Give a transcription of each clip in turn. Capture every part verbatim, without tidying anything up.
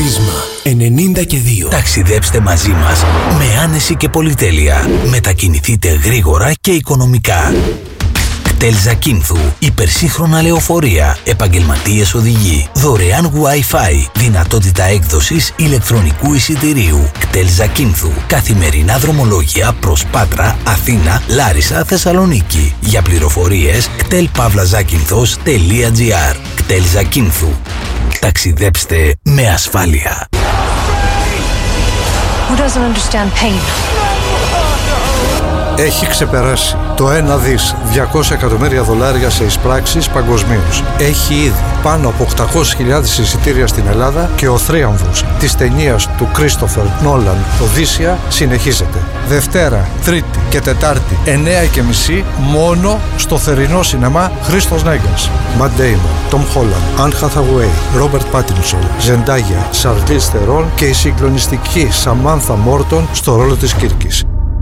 Πρίσμα ενενήντα και δύο. Ταξιδέψτε μαζί μας με άνεση και πολυτέλεια. Μετακινηθείτε γρήγορα και οικονομικά. κτέλ Ζακίνθου, υπερσύγχρονα λεωφορεία, επαγγελματίες οδηγοί, δωρεάν Wi-Fi, δυνατότητα έκδοσης ηλεκτρονικού εισιτηρίου. κτέλ Ζακίνθου, καθημερινά δρομολόγια προς Πάτρα, Αθήνα, Λάρισα, Θεσσαλονίκη. Για πληροφορίες κτέλ παύλα ζάκυνθος τελεία τζι άρ. κτέλ Ζακίνθου. Ταξιδέψτε με ασφάλεια. Who doesn't understand pain? Έχει ξεπεράσει το ένα δις διακόσια εκατομμύρια δολάρια σε εισπράξεις παγκοσμίως. Έχει ήδη πάνω από οκτακόσιες χιλιάδες εισιτήρια στην Ελλάδα και ο θρίαμβος της ταινίας του Κρίστοφερ Νόλαν Οδύσσεια συνεχίζεται. Δευτέρα, Τρίτη και Τετάρτη εννέα και μισή μόνο στο θερινό σινεμά Χρήστος Νέγκας. Ματ Ντέιμον, Τομ Χόλαντ, Αν Χάθαουέι, Ρόμπερτ Πάτινσον, Ζεντάγια, Σαρλίζ Θερόν και η συγκλονιστική Σαμάνθα Μόρτον στο ρόλο της Κίρκης.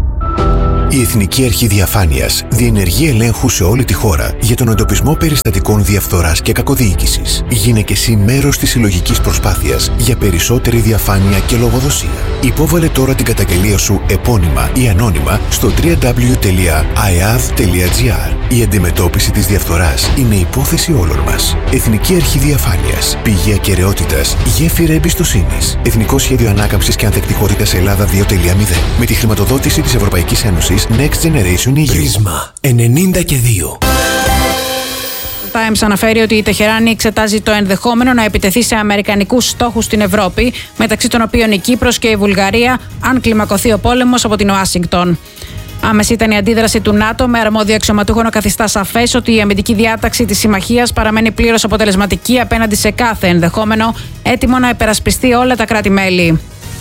Η Εθνική Αρχή Διαφάνειας διενεργεί ελέγχου σε όλη τη χώρα για τον εντοπισμό περιστατικών διαφθοράς και κακοδιοίκησης. Γίνε και εσύ μέρος της συλλογικής προσπάθειας για περισσότερη διαφάνεια και λογοδοσία. Υπόβαλε τώρα την καταγγελία σου επώνυμα ή ανώνυμα στο double-u double-u double-u τελεία άι έι έι ντι τελεία τζι άρ. Η αντιμετώπιση της διαφθοράς είναι υπόθεση όλων μας. Εθνική Αρχή Διαφάνειας. Πηγή ακεραιότητας. Γέφυρα εμπιστοσύνης. Εθνικό Σχέδιο Ανάκαμψης και Ανθεκτικότητας Ελλάδα δύο τελεία μηδέν. Με τη χρηματοδότηση της Ευρωπαϊκής Ένωσης Next Generation ι γιου. Πρίσμα ενενήντα και δύο. Times αναφέρει ότι η Τεχεράνη εξετάζει το ενδεχόμενο να επιτεθεί σε αμερικανικούς στόχους στην Ευρώπη, μεταξύ των οποίων η Κύπρος και η Βουλγαρία, αν κλιμακωθεί ο πόλεμος από την Ουάσιγκτον. Άμεση ήταν η αντίδραση του ΝΑΤΟ, με αρμόδιο αξιωματούχο να καθιστά σαφές ότι η αμυντική διάταξη της συμμαχίας παραμένει πλήρως αποτελεσματική απέναντι σε κάθε ενδεχόμενο, έτοιμο να υπερασπιστεί όλα τα κράτη-μέλη.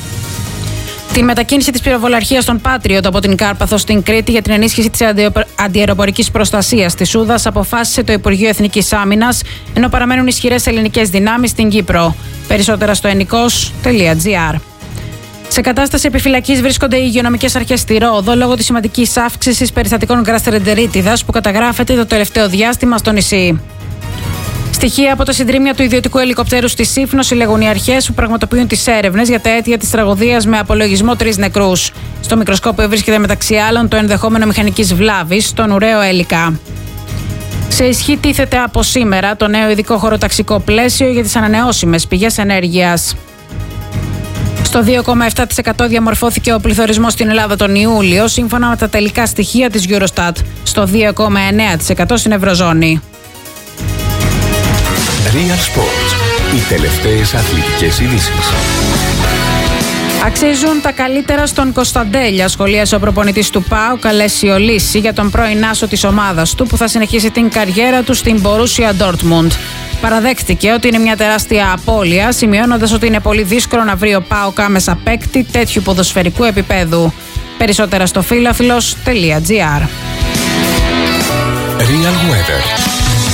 Την μετακίνηση της πυροβολαρχίας των Patriot από την Κάρπαθο στην Κρήτη για την ενίσχυση της αντιαεροπορικής προστασίας της Σούδας αποφάσισε το Υπουργείο Εθνικής Άμυνας, ενώ παραμένουν ισχυρές ελληνικές δυνάμεις στην Κύπρο. Περισσότερα στο ενικός τελεία τζι άρ. Σε κατάσταση επιφυλακής βρίσκονται οι υγειονομικές αρχές στη Ρόδο λόγω της σημαντικής αύξησης περιστατικών γκραστερεντερίτιδας που καταγράφεται το τελευταίο διάστημα στο νησί. Στοιχεία από τα συντρίμμια του ιδιωτικού ελικοπτέρου στη Σύφνο συλλέγουν οι αρχές που πραγματοποιούν τις έρευνες για τα αίτια της τραγωδίας με απολογισμό τρεις νεκρούς. Στο μικροσκόπιο βρίσκεται μεταξύ άλλων το ενδεχόμενο μηχανικής βλάβης στον ουραίο έλικα. Σε ισχύ τίθεται από σήμερα το νέο ειδικό χωροταξικό πλαίσιο για τις ανανεώσιμες πηγές ενέργειας. Στο δύο κόμμα επτά τοις εκατό διαμορφώθηκε ο πληθωρισμός στην Ελλάδα τον Ιούλιο, σύμφωνα με τα τελικά στοιχεία της Eurostat. Στο δύο κόμμα εννέα τοις εκατό στην Ευρωζώνη. Real Sports. Οι τελευταίες αθλητικές ειδήσεις. Αξίζουν τα καλύτερα στον Κωνσταντέλια, σχολίασε ο προπονητής του ΠΑΟΚ Αλέσιο Λύση για τον πρώην άσο της ομάδας του που θα συνεχίσει την καριέρα του στην Borussia Dortmund. Παραδέχτηκε ότι είναι μια τεράστια απώλεια, σημειώνοντας ότι είναι πολύ δύσκολο να βρει ο ΠΑΟΚ άμεσα παίκτη τέτοιου ποδοσφαιρικού επίπεδου. Περισσότερα στο φίλαφιλος τελεία τζι άρ. Real Weather.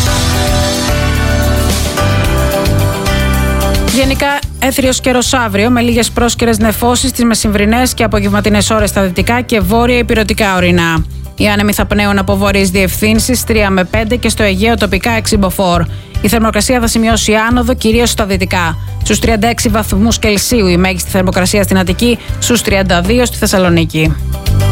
Γενικά έθριος καιρός αύριο με λίγες πρόσκαιρες νεφώσεις τις μεσημβρινές και απογευματινές ώρες στα δυτικά και βόρεια υπηρετικά ορεινά. Οι άνεμοι θα πνέουν από βόρειες διευθύνσεις τρία με πέντε και στο Αιγαίο τοπικά έξι μποφόρ. Η θερμοκρασία θα σημειώσει άνοδο κυρίως στα δυτικά. Στους τριάντα έξι βαθμούς Κελσίου η μέγιστη θερμοκρασία στην Αττική, στους τριάντα δύο στη Θεσσαλονίκη.